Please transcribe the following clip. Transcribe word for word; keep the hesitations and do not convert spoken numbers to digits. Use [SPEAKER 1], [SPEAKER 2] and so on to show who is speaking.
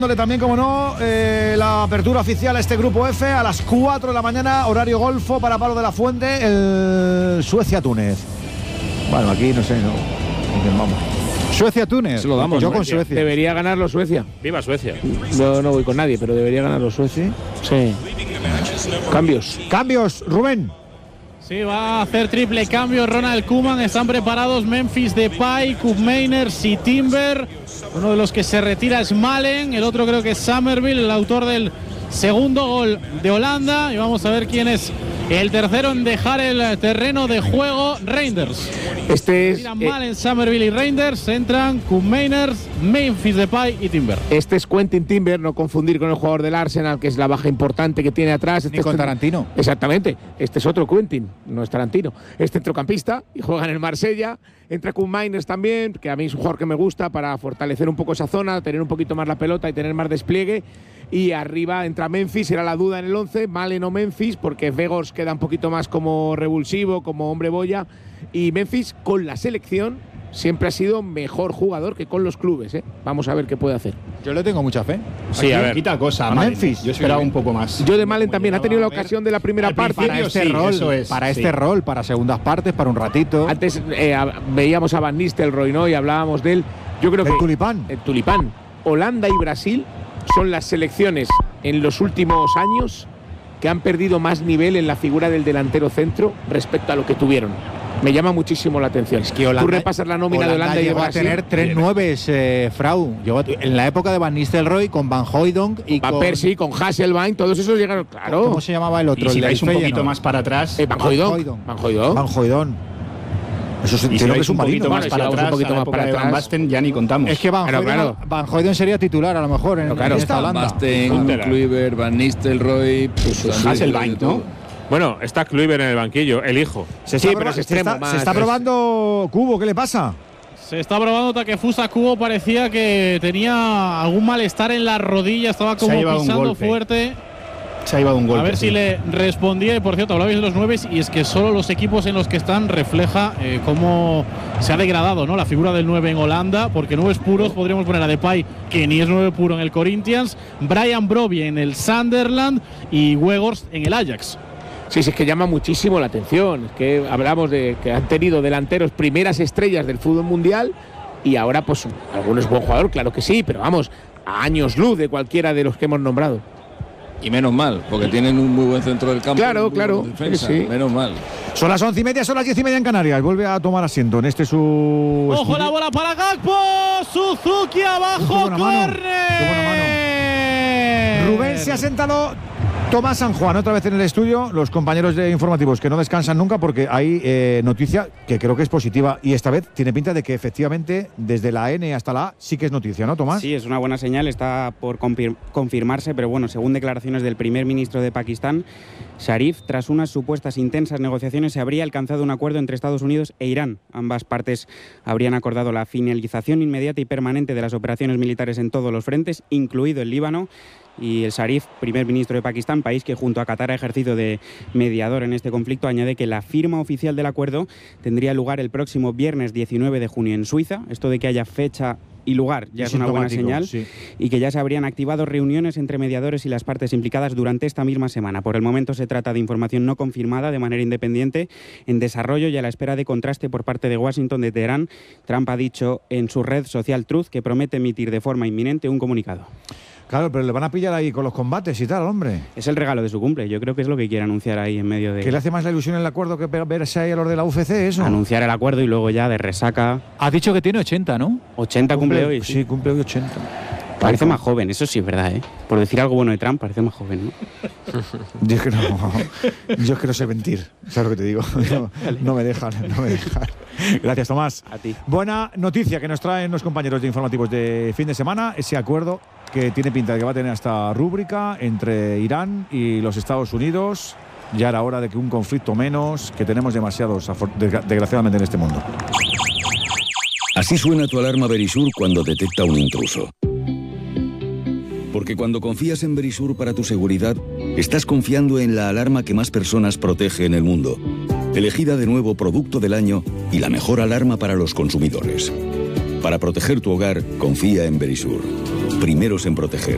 [SPEAKER 1] También, como no, eh, la apertura oficial a este grupo F a las cuatro de la mañana, horario golfo para Palo de la Fuente, el Suecia-Túnez. Bueno, aquí no sé, no. Vamos.
[SPEAKER 2] Suecia-Túnez.
[SPEAKER 3] Se lo damos.
[SPEAKER 2] Yo con Suecia.
[SPEAKER 3] Debería ganarlo Suecia.
[SPEAKER 4] Viva Suecia.
[SPEAKER 3] No, no voy con nadie, pero debería ganarlo Suecia. Sí. Cambios.
[SPEAKER 1] Cambios, Rubén.
[SPEAKER 5] Sí, va a hacer triple cambio Ronald Koeman. Están preparados Memphis Depay, Koopmeiners y Timber. Uno de los que se retira es Malen. El otro creo que es Somerville, el autor del segundo gol de Holanda. Y vamos a ver quién es el tercero en dejar el terreno de juego. Reinders.
[SPEAKER 3] Este es.
[SPEAKER 5] Malen, eh, Somerville y Reinders. Entran Koopmeiners, Memphis Depay y Timber.
[SPEAKER 3] Este es Quentin Timber, no confundir con el jugador del Arsenal, que es la baja importante que tiene atrás. Este
[SPEAKER 2] Ni con
[SPEAKER 3] es
[SPEAKER 2] Tarantino.
[SPEAKER 3] Exactamente. Este es otro Quentin, no es Tarantino. Es centrocampista y juega en el Marsella. Entra Koopmeiners también, que a mí es un jugador que me gusta para fortalecer un poco esa zona, tener un poquito más la pelota y tener más despliegue. Y arriba entra Memphis, era la duda en el once, Malen o Memphis, porque Vegors queda un poquito más como revulsivo, como hombre boya. Y Memphis, con la selección, siempre ha sido mejor jugador que con los clubes, ¿eh? Vamos a ver qué puede hacer.
[SPEAKER 2] Yo le tengo mucha fe.
[SPEAKER 4] Sí,
[SPEAKER 2] Aquí,
[SPEAKER 4] a ver.
[SPEAKER 6] Quita cosa,
[SPEAKER 2] a
[SPEAKER 6] Malen.
[SPEAKER 2] Memphis.
[SPEAKER 6] Yo esperaba un poco más.
[SPEAKER 3] Yo de Malen también, ha tenido la ocasión de la primera
[SPEAKER 6] Al
[SPEAKER 3] parte.
[SPEAKER 2] Para este
[SPEAKER 6] sí,
[SPEAKER 2] rol,
[SPEAKER 6] eso es,
[SPEAKER 2] para
[SPEAKER 6] sí.
[SPEAKER 2] este rol, para segundas partes, para un ratito.
[SPEAKER 3] Antes eh, a, veíamos a Van Nistelrooy, ¿no? Y hablábamos de él. Yo creo
[SPEAKER 1] El
[SPEAKER 3] que
[SPEAKER 1] Tulipán.
[SPEAKER 3] el Tulipán, Holanda y Brasil son las selecciones en los últimos años que han perdido más nivel en la figura del delantero centro respecto a lo que tuvieron. Me llama muchísimo la atención. Es
[SPEAKER 2] que Holanda,
[SPEAKER 3] tú repasas la nómina
[SPEAKER 2] Holanda
[SPEAKER 3] de Holanda y de
[SPEAKER 2] llegó
[SPEAKER 3] Brasil.
[SPEAKER 2] a tener tres nueves, eh, Frau. Llegó a, en la época de Van Nistelrooy con Van Hooijdonk y
[SPEAKER 3] Van
[SPEAKER 2] con…
[SPEAKER 3] Persie, con Hasselbein, todos esos llegaron, claro.
[SPEAKER 2] ¿Cómo se llamaba el otro?
[SPEAKER 6] Y si
[SPEAKER 2] el
[SPEAKER 6] vais
[SPEAKER 2] del
[SPEAKER 6] un poquito
[SPEAKER 2] Feyenoord.
[SPEAKER 6] más para atrás…
[SPEAKER 3] Eh, Van Hooijdonk. Van Hooijdonk.
[SPEAKER 1] Van Hooijdonk. Eso es,
[SPEAKER 6] Y si
[SPEAKER 1] entiendo que
[SPEAKER 6] vais
[SPEAKER 1] es un
[SPEAKER 6] un poquito
[SPEAKER 1] marino.
[SPEAKER 6] más
[SPEAKER 3] Bueno,
[SPEAKER 6] para
[SPEAKER 3] si vamos un
[SPEAKER 6] atrás,
[SPEAKER 3] poquito
[SPEAKER 6] a la
[SPEAKER 3] más
[SPEAKER 6] época
[SPEAKER 3] para
[SPEAKER 6] de Van
[SPEAKER 3] atrás.
[SPEAKER 6] Basten ya ni contamos.
[SPEAKER 2] Es que Van
[SPEAKER 3] Claro,
[SPEAKER 2] Hooijdonk,
[SPEAKER 3] claro.
[SPEAKER 2] Van Hooijdonk sería titular a lo mejor en,
[SPEAKER 3] Claro, claro.
[SPEAKER 2] en esta Holanda.
[SPEAKER 7] Basten, Kluivert, Van Nistelrooy, pues,
[SPEAKER 6] Hasselbein, ¿no?
[SPEAKER 4] Bueno, está Kluivert en el banquillo, el hijo.
[SPEAKER 1] Se
[SPEAKER 3] Sí,
[SPEAKER 1] está,
[SPEAKER 3] pero
[SPEAKER 1] proba-
[SPEAKER 3] es
[SPEAKER 1] se
[SPEAKER 3] extremo,
[SPEAKER 1] está,
[SPEAKER 3] más,
[SPEAKER 1] se está
[SPEAKER 3] es-
[SPEAKER 1] probando Cubo, ¿qué le pasa?
[SPEAKER 5] Se está probando Takefusa Kubo, parecía que tenía algún malestar en la rodilla, estaba
[SPEAKER 6] Se ha
[SPEAKER 5] como
[SPEAKER 6] llevado un
[SPEAKER 5] pisando
[SPEAKER 6] golpe.
[SPEAKER 5] fuerte.
[SPEAKER 6] Se ha llevado un golpe.
[SPEAKER 5] A ver si
[SPEAKER 6] sí.
[SPEAKER 5] le respondía. Y por cierto, hablabais de los nueve, y es que solo los equipos en los que están refleja eh, cómo se ha degradado, ¿no?, la figura del nueve en Holanda, porque nueve puros podríamos poner a Depay, que ni es nueve puro en el Corinthians, Brian Brobbey en el Sunderland y Weghorst en el Ajax.
[SPEAKER 3] Sí, sí, es que llama muchísimo la atención. Es que hablamos de que han tenido delanteros primeras estrellas del fútbol mundial y ahora, pues, alguno es buen jugador, claro que sí, pero vamos, a años luz de cualquiera de los que hemos nombrado.
[SPEAKER 7] Y menos mal, porque tienen un muy buen centro del campo.
[SPEAKER 3] Claro,
[SPEAKER 7] muy
[SPEAKER 3] claro,
[SPEAKER 7] buena defensa,
[SPEAKER 3] sí, sí.
[SPEAKER 7] Menos mal.
[SPEAKER 1] Son las once y media, son las diez y media en Canarias. Vuelve a tomar asiento en este su…
[SPEAKER 5] ¡Ojo
[SPEAKER 1] estudio.
[SPEAKER 5] la bola para Gakpo! ¡Suzuki abajo!
[SPEAKER 1] Qué buena mano, qué buena
[SPEAKER 5] ¡Córner!
[SPEAKER 1] Rubén se ha sentado. Tomás San Juan, otra vez en el estudio, los compañeros de informativos que no descansan nunca porque hay eh, noticia que creo que es positiva y esta vez tiene pinta de que efectivamente desde la N hasta la A sí que es noticia, ¿no, Tomás?
[SPEAKER 8] Sí, es una buena señal, está por confir- confirmarse, pero bueno, según declaraciones del primer ministro de Pakistán, Sharif, tras unas supuestas intensas negociaciones se habría alcanzado un acuerdo entre Estados Unidos e Irán. Ambas partes habrían acordado la finalización inmediata y permanente de las operaciones militares en todos los frentes, incluido el Líbano. Y el Sharif, primer ministro de Pakistán, país que junto a Qatar ha ejercido de mediador en este conflicto, añade que la firma oficial del acuerdo tendría lugar el próximo viernes diecinueve de junio en Suiza. Esto de que haya fecha y lugar ya es una buena señal,
[SPEAKER 1] sí.
[SPEAKER 8] Y que ya se habrían activado reuniones entre mediadores y las partes implicadas durante esta misma semana. Por el momento se trata de información no confirmada de manera independiente, en desarrollo y a la espera de contraste por parte de Washington. De Teherán, Trump ha dicho en su red social Truth que promete emitir de forma inminente un comunicado.
[SPEAKER 1] Claro, pero le van a pillar ahí con los combates y tal, hombre.
[SPEAKER 8] Es el regalo de su cumple, yo creo que es lo que quiere anunciar ahí en medio de…
[SPEAKER 1] ¿Qué le hace más la ilusión el acuerdo que verse ahí a los de la U F C, eso?
[SPEAKER 8] Anunciar el acuerdo y luego ya de resaca…
[SPEAKER 2] Has dicho que tiene ochenta, ¿no?
[SPEAKER 8] ochenta cumple, hoy,
[SPEAKER 1] sí. Sí, cumple hoy ochenta.
[SPEAKER 8] Parece más joven, eso sí es verdad, ¿eh? Por decir algo bueno de Trump, parece más joven, ¿no?
[SPEAKER 1] Yo es que no, yo es que no sé mentir, ¿sabes lo que te digo? No, no me dejan, no me dejan. Gracias, Tomás.
[SPEAKER 8] A ti.
[SPEAKER 1] Buena noticia que nos traen los compañeros de informativos de fin de semana, ese acuerdo que tiene pinta de que va a tener esta rúbrica entre Irán y los Estados Unidos. Ya era hora de que un conflicto menos, que tenemos demasiados, desgraciadamente, en este mundo.
[SPEAKER 9] Así suena tu alarma Verisur cuando detecta un intruso. Porque cuando confías en Verisur para tu seguridad, estás confiando en la alarma que más personas protege en el mundo. Elegida de nuevo Producto del Año y la mejor alarma para los consumidores. Para proteger tu hogar, confía en Verisur. Primeros en proteger.